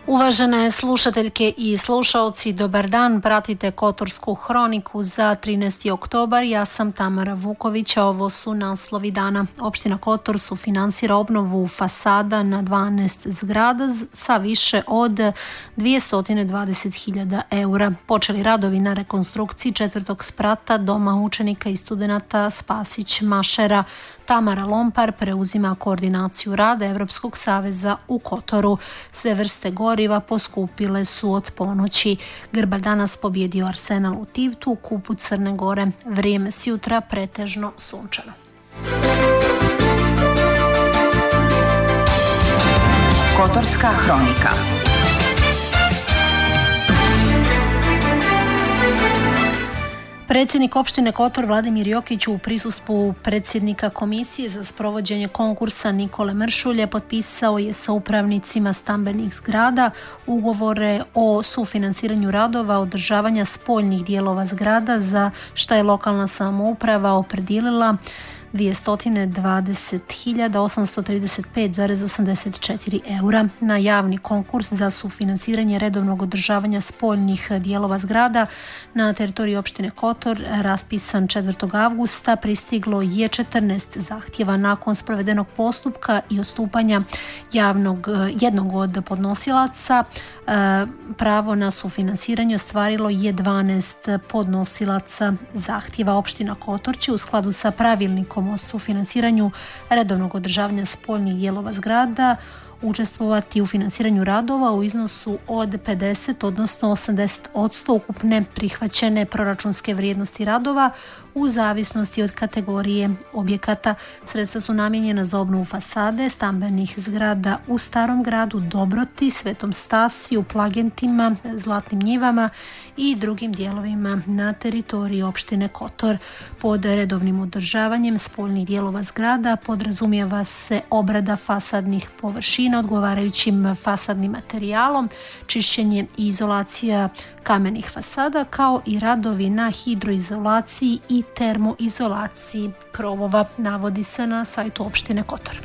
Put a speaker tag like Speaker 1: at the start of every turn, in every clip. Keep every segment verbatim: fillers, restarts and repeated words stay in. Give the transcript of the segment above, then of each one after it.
Speaker 1: Uvažene slušateljke i slušalci, dobar dan, pratite Kotorsku hroniku za trinaesti oktobar. Ja sam Tamara Vuković, a ovo su naslovi dana. Opština Kotor sufinansira obnovu fasada na dvanaest zgrada sa više od dvjesto dvadeset hiljada eura. Počeli radovi na rekonstrukciji četvrtog sprata Doma učenika i studenata Spasić Mašera. Tamara Lompar preuzima koordinaciju rada Evropskog saveza u Kotoru. Sve vrste goriva poskupile su od ponoći. Grbar danas pobjedio Arsenal u Tivtu, u kupu Crne Gore. Vrijeme s jutra pretežno sunčano.
Speaker 2: Kotorska hronika.
Speaker 1: Predsjednik opštine Kotor Vladimir Jokić u prisustvu predsjednika Komisije za sprovođenje konkursa Nikole Mršulje potpisao je sa upravnicima stambenih zgrada ugovore o sufinansiranju radova održavanja spoljnih dijelova zgrada za šta je lokalna samouprava opredijelila dvjesto dvadeset hiljada osamsto trideset pet zarez osamdeset četiri eura. Na javni konkurs za sufinansiranje redovnog održavanja spoljnih dijelova zgrada na teritoriji opštine Kotor raspisan četvrtog avgusta pristiglo je četrnaest zahtjeva. Nakon sprovedenog postupka i odstupanja javnog jednog od podnosilaca pravo na sufinansiranje ostvarilo je dvanaest podnosilaca zahtjeva. Opština Kotor će u skladu sa pravilnikom o sufinansiranju redovnog održavanja spoljnih dijelova zgrada učestvovati u finansiranju radova u iznosu od pedeset odnosno osamdeset posto ukupne prihvaćene proračunske vrijednosti radova u zavisnosti od kategorije objekata. Sredstva su namijenjena za obnovu fasade stambenih zgrada u Starom gradu, Dobroti, Svetom Stasiju, Plagentima, Zlatnim njivama i drugim dijelovima na teritoriji opštine Kotor. Pod redovnim održavanjem spoljnih dijelova zgrada podrazumijeva se obrada fasadnih površina odgovarajućim fasadnim materijalom, čišćenje i izolacija kamenih fasada, kao i radovi na hidroizolaciji i termoizolaciji krovova, navodi se na sajtu opštine Kotor.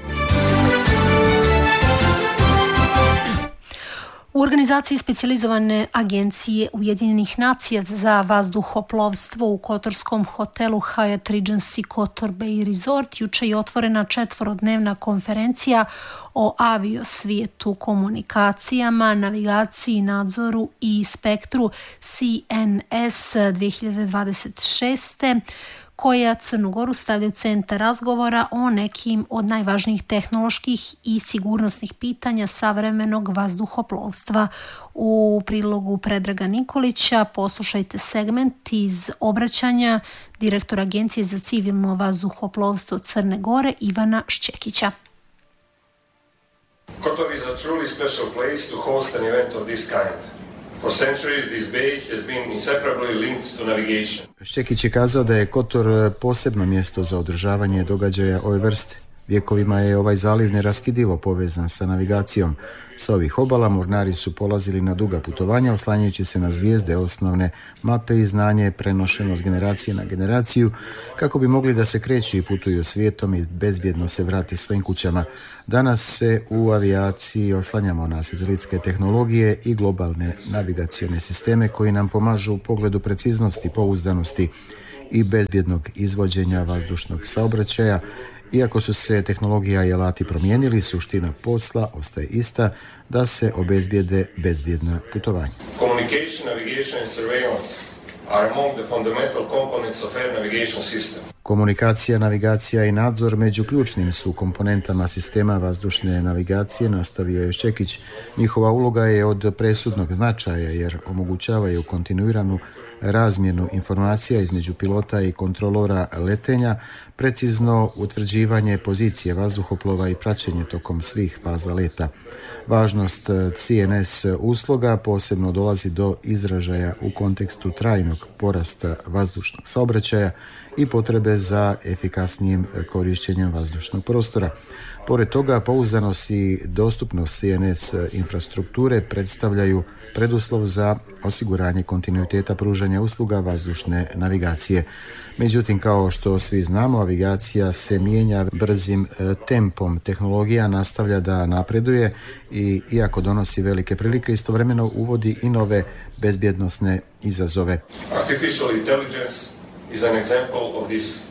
Speaker 1: U organizaciji specijalizovane agencije Ujedinjenih nacija za vazduhoplovstvo u kotorskom hotelu Hyatt Regency Kotor Bay Resort juče je otvorena četvorodnevna konferencija o aviosvijetu, komunikacijama, navigaciji, nadzoru i spektru C N S dvije hiljade dvadeset šeste koja Crnu Goru stavlja u centar razgovora o nekim od najvažnijih tehnoloških i sigurnosnih pitanja savremenog vazduhoplovstva. U prilogu Predraga Nikolića poslušajte segment iz obraćanja direktora Agencije za civilno vazduhoplovstvo Crne Gore Ivana Šćekića.
Speaker 3: Kotor is a truly special place to host an event of this kind. For centuries, this bay has been inseparably linked to navigation.
Speaker 4: Šćekić je kazao da je Kotor posebno mjesto za održavanje događaja ove vrste. Vjekovima je ovaj zaliv neraskidivo povezan sa navigacijom. Sa ovih obala mornari su polazili na duga putovanja oslanjajući se na zvijezde, osnovne mape i znanje prenošeno s generacije na generaciju kako bi mogli da se kreću i putuju svijetom i bezbjedno se vrate svojim kućama. Danas se u avijaciji oslanjamo na satelitske tehnologije i globalne navigacione sisteme koji nam pomažu u pogledu preciznosti, pouzdanosti i bezbjednog izvođenja vazdušnog saobraćaja. Iako su se tehnologija i alati promijenili, suština posla ostaje ista, da se obezbijede bezbjedna putovanja.
Speaker 3: Communication, navigation and surveillance are among the fundamental components of air navigation system.
Speaker 4: Komunikacija, navigacija i nadzor među ključnim su komponentama sistema vazdušne navigacije, nastavio je Šćekić. Njihova uloga je od presudnog značaja jer omogućavaju kontinuiranu razmjenu informacija između pilota i kontrolora letenja, precizno utvrđivanje pozicije vazduhoplova i praćenje tokom svih faza leta. Važnost C N S usluga posebno dolazi do izražaja u kontekstu trajnog porasta vazdušnog saobraćaja i potrebe za efikasnijim korištenjem vazdušnog prostora. Pored toga, pouzdanost i dostupnost C N S infrastrukture predstavljaju preduslov za osiguranje kontinuiteta pružanja pružanja usluga vazdušne navigacije. Međutim, kao što svi znamo, navigacija se mijenja brzim tempom. Tehnologija nastavlja da napreduje i iako donosi velike prilike, istovremeno uvodi i nove bezbjednosne izazove.
Speaker 3: Artificial intelligence is an example of this,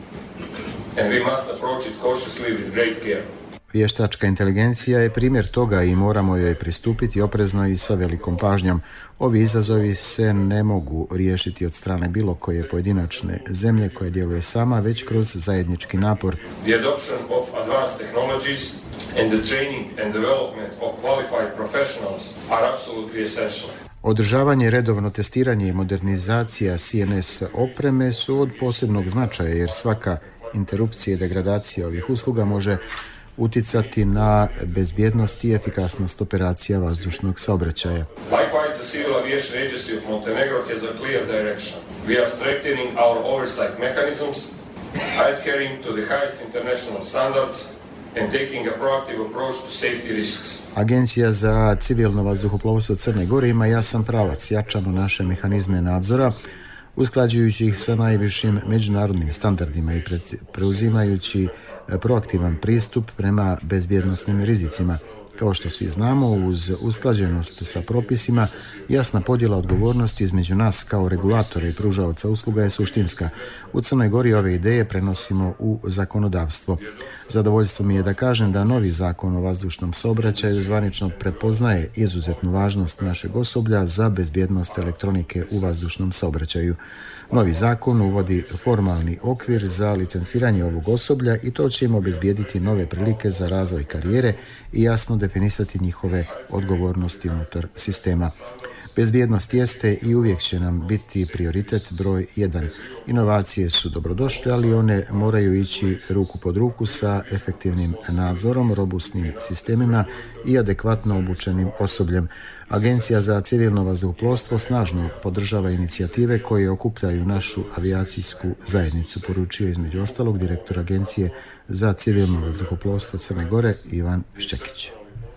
Speaker 3: and we must approach it cautiously with great care.
Speaker 4: Vještačka inteligencija je primjer toga i moramo joj pristupiti oprezno i sa velikom pažnjom. Ovi izazovi se ne mogu riješiti od strane bilo koje pojedinačne zemlje koja djeluje sama, već kroz zajednički napor.
Speaker 3: The adoption of advanced technologies and the training and development of qualified professionals are absolutely essential.
Speaker 4: Održavanje, redovno testiranje i modernizacija C N S opreme su od posebnog značaja jer svaka interupcija i degradacija ovih usluga može uticati na bezbjednost i efikasnost operacija vazdušnog saobraćaja.
Speaker 3: Likewise, the Civil Aviation Agency of Montenegro has a clear direction. We are strengthening our oversight mechanisms, adhering to the highest international standards and taking a proactive approach to safety risks.
Speaker 4: Agencija za civilno vazduhoplovstvo Crne Gore ima jasan pravac. Jačamo naše mehanizme nadzora, usklađujući ih sa najvišim međunarodnim standardima i preuzimajući proaktivan pristup prema bezbjednosnim rizicima. Kao što svi znamo, uz usklađenost sa propisima, jasna podjela odgovornosti između nas kao regulatora i pružaoca usluga je suštinska. U Crnoj Gori ove ideje prenosimo u zakonodavstvo. Zadovoljstvo mi je da kažem da novi zakon o vazdušnom saobraćaju zvanično prepoznaje izuzetnu važnost našeg osoblja za bezbjednost elektronike u vazdušnom saobraćaju. Novi zakon uvodi formalni okvir za licenciranje ovog osoblja i to će im obezbijediti nove prilike za razvoj karijere i jasno definisati njihove odgovornosti unutar sistema. Bezbjednost jeste i uvijek će nam biti prioritet broj jedan. Inovacije su dobrodošle, ali one moraju ići ruku pod ruku sa efektivnim nadzorom, robustnim sistemima i adekvatno obučenim osobljem. Agencija za civilno vazduhoplovstvo snažno podržava inicijative koje okupljaju našu avijacijsku zajednicu, poručio između ostalog direktor Agencije za civilno vazduhoplovstvo Crne Gore Ivan Šćekić.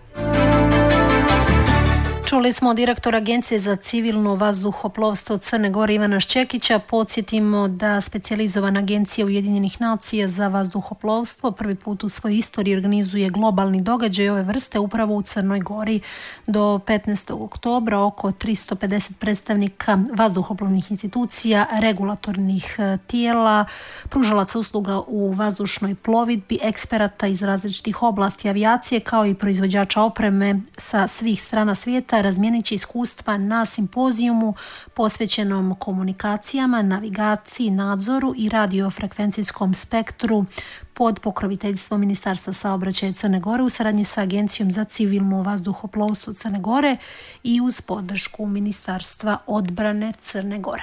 Speaker 1: Čuli smo direktora Agencije za civilno vazduhoplovstvo Crne Gore Ivana Šćekića. Podsjetimo da specijalizovana agencija Ujedinjenih nacija za vazduhoplovstvo prvi put u svojoj istoriji organizuje globalni događaj ove vrste upravo u Crnoj Gori. Do petnaestog oktobra oko tristo pedeset predstavnika vazduhoplovnih institucija, regulatornih tijela, pružalaca usluga u vazdušnoj plovidbi, eksperata iz različitih oblasti avijacije kao i proizvođača opreme sa svih strana svijeta razmijenit će iskustva na simpozijumu posvećenom komunikacijama, navigaciji, nadzoru i radiofrekvencijskom spektru pod pokroviteljstvom Ministarstva saobraćaja Crne Gore u saradnji sa Agencijom za civilno vazduhoplovstvo Crne Gore i uz podršku Ministarstva odbrane Crne Gore.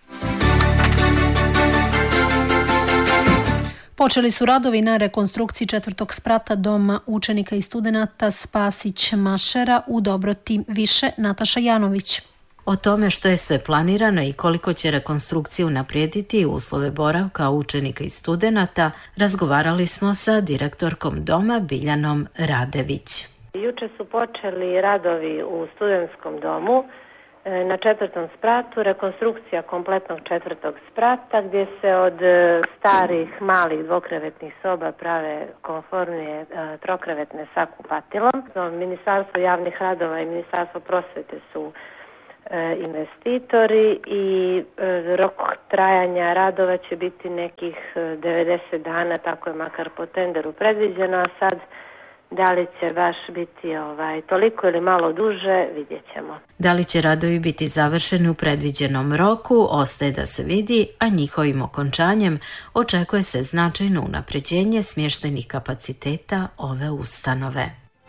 Speaker 1: Počeli su radovi na rekonstrukciji četvrtog sprata Doma učenika i studenata Spasić Mašera u Dobroti. Više Nataša Janović.
Speaker 5: O tome što je sve planirano i koliko će rekonstrukciju unaprijediti uslove boravka učenika i studenata, razgovarali smo sa direktorkom doma Biljanom Radević.
Speaker 6: Juče su počeli radovi u studentskom domu na četvrtom spratu, rekonstrukcija kompletnog četvrtog sprata gdje se od starih malih dvokrevetnih soba prave komfornije trokrevetne sa kupatilom. Ministarstvo javnih radova i Ministarstvo prosvete su investitori i rok trajanja radova će biti nekih devedeset dana, tako je makar po tenderu predviđeno, a sad da li će baš biti ovaj, toliko ili malo duže, vidjet ćemo.
Speaker 5: Da li će radovi biti završeni u predviđenom roku, ostaje da se vidi, a njihovim okončanjem očekuje se značajno unapređenje smještajnih kapaciteta ove ustanove.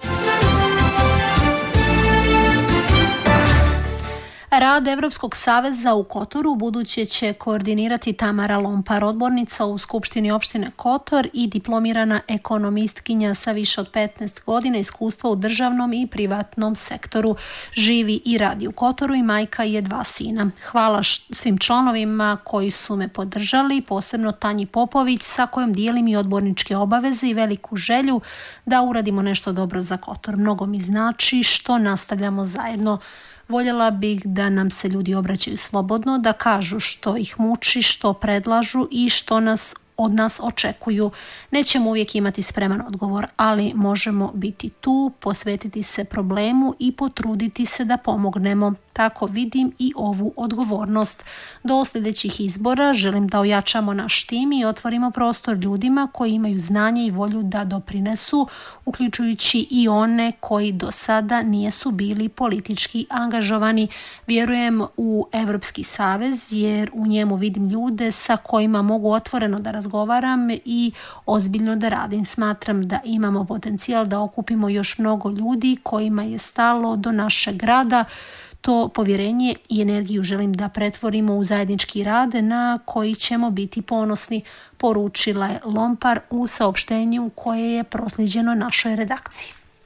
Speaker 1: Rad Evropskog saveza u Kotoru buduće će koordinirati Tamara Lompar, odbornica u Skupštini opštine Kotor i diplomirana ekonomistkinja sa više od petnaest godina iskustva u državnom i privatnom sektoru. Živi i radi u Kotoru i majka je dva sina. Hvala svim članovima koji su me podržali, posebno Tanji Popović sa kojom dijelim i odborničke obaveze i veliku želju da uradimo nešto dobro za Kotor. Mnogo mi znači što nastavljamo zajedno. Voljela bih da nam se ljudi obraćaju slobodno, da kažu što ih muči, što predlažu i što nas od nas očekuju. Nećemo uvijek imati spreman odgovor, ali možemo biti tu, posvetiti se problemu i potruditi se da pomognemo. Tako vidim i ovu odgovornost. Do sljedećih izbora želim da ojačamo naš tim i otvorimo prostor ljudima koji imaju znanje i volju da doprinesu, uključujući i one koji do sada nisu bili politički angažovani. Vjerujem u Europski savez jer u njemu vidim ljude sa kojima mogu otvoreno da razgovaram i ozbiljno da radim. Smatram da imamo potencijal da okupimo još mnogo ljudi kojima je stalo do našeg grada. To povjerenje i energiju želim da pretvorimo u zajednički rad na koji ćemo biti ponosni, poručila je Lompar u saopštenju koje je proslijeđeno našoj redakciji.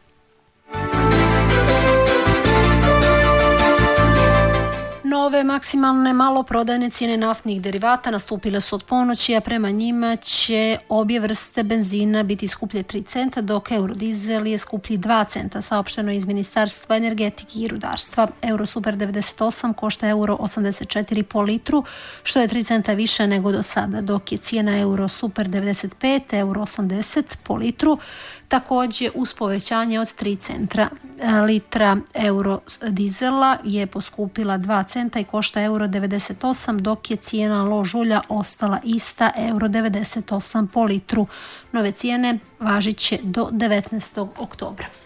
Speaker 1: Nove maksimalne maloprodajne cijene naftnih derivata nastupile su od ponoći, a prema njima će obje vrste benzina biti skuplje tri centa, dok eurodizel je skuplji dva centa, saopšteno iz Ministarstva energetike i rudarstva. Eurosuper devedeset osam košta euro osamdeset četiri po litru, što je tri centa više nego do sada, dok je cijena Eurosuper devedeset pet, euro osamdeset po litru, također uz povećanje od tri centa. Litra eurodizela je poskupila dva centa i košta euro devedeset osam, dok je cijena lož ulja ostala ista, euro devedeset osam po litru. Nove cijene važit će do devetnaestog oktobra.